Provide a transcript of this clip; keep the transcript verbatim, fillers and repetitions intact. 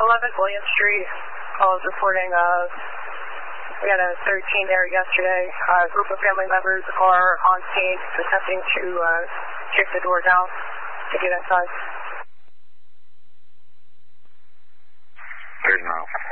eleven William Street. I was reporting, uh, we had a thirteen there yesterday. Uh, a group of family members are on scene attempting to uh, kick the door down to get inside. There's no.